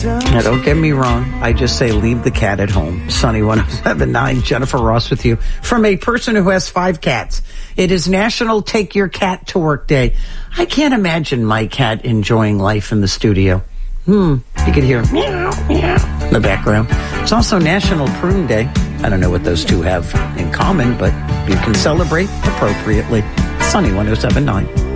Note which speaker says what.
Speaker 1: Now, don't get me wrong. I just say leave the cat at home. Sunny 107.9, Jennifer Ross with you. From a person who has 5 cats. It is National Take Your Cat to Work Day. I can't imagine my cat enjoying life in the studio. You could hear meow, meow in the background. It's also National Prune Day. I don't know what those two have in common, but you can celebrate appropriately. Sunny 107.9.